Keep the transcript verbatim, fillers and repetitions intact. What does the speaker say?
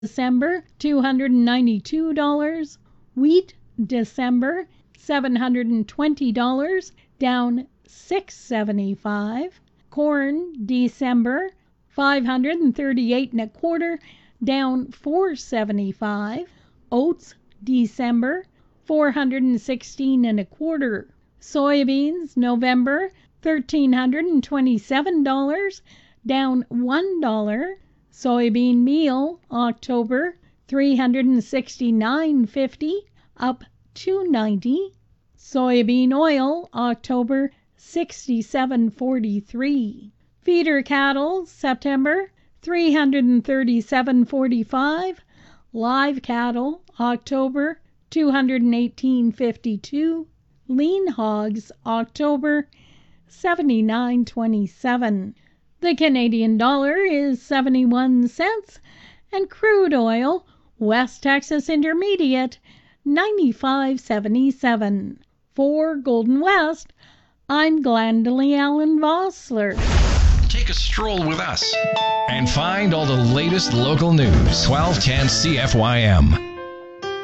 December, two hundred ninety-two dollars. Wheat, December, seven hundred twenty dollars, down six seventy-five. Corn, December, five hundred thirty-eight and a quarter, down four seventy-five. Oats, December, four hundred sixteen and a quarter. Soybeans, November, thirteen hundred twenty-seven dollars, down one dollar. Soybean meal, October, three hundred sixty-nine fifty, up two ninety. Soybean oil, October, sixty-seven forty-three. Feeder cattle, September, three hundred thirty-seven forty-five. Live cattle, October, two hundred eighteen fifty-two. Lean hogs, October, seventy-nine twenty-seven. The Canadian dollar is seventy-one cents, and crude oil, West Texas Intermediate, ninety-five seventy-seven. For Golden West, I'm Glendalee Allen Vossler. Take a stroll with us and find all the latest local news. twelve ten C F Y M.